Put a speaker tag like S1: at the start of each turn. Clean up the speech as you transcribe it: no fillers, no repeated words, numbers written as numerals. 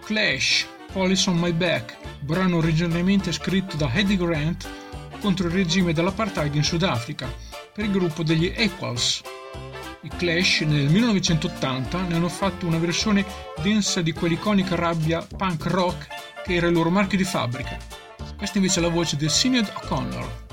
S1: Clash, Police on My Back, brano originariamente scritto da Eddie Grant contro il regime dell'apartheid in Sudafrica per il gruppo degli Equals. I Clash nel 1980 ne hanno fatto una versione densa di quell'iconica rabbia punk rock che era il loro marchio di fabbrica. Questa invece è la voce di Sinead O'Connor.